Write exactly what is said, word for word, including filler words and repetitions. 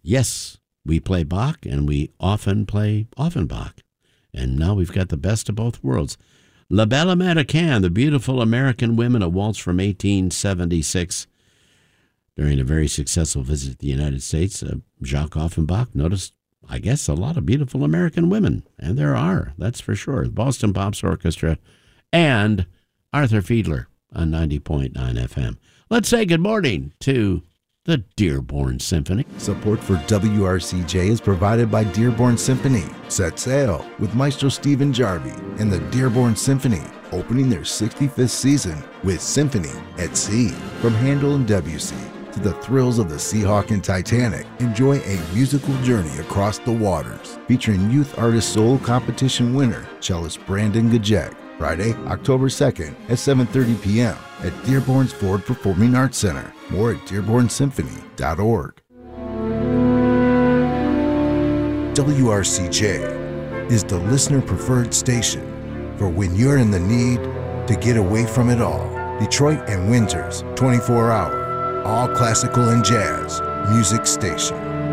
Yes, we play Bach, and we often play Offenbach. And now we've got the best of both worlds. La Belle Americaine, the beautiful American women, a waltz from eighteen seventy-six. During a very successful visit to the United States, uh, Jacques Offenbach noticed, I guess, a lot of beautiful American women. And there are, that's for sure. The Boston Pops Orchestra and Arthur Fiedler on ninety point nine F M. Let's say good morning to the Dearborn Symphony. Support for W R C J is provided by Dearborn Symphony. Set sail with Maestro Stephen Jarvie and the Dearborn Symphony, opening their sixty-fifth season with Symphony at Sea. From Handel and Debussy to the thrills of the Seahawk and Titanic, enjoy a musical journey across the waters. Featuring Youth Artist Soul Competition winner, cellist Brandon Gajek. Friday, October second at seven thirty p.m. at Dearborn's Ford Performing Arts Center. More at dearborn symphony dot org. W R C J is the listener-preferred station for when you're in the need to get away from it all. Detroit and Windsor's twenty-four hour, all classical and jazz music station.